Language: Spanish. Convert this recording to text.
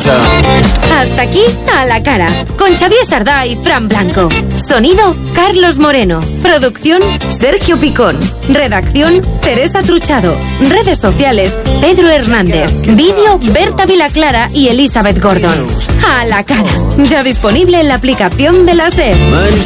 Hasta aquí A la Cara, con Xavier Sardá y Fran Blanco. Sonido, Carlos Moreno. Producción, Sergio Picón. Redacción, Teresa Truchado. Redes sociales, Pedro Hernández. Vídeo, Berta Vilaclara y Elizabeth Gordon. A la Cara, ya disponible en la aplicación de la SER.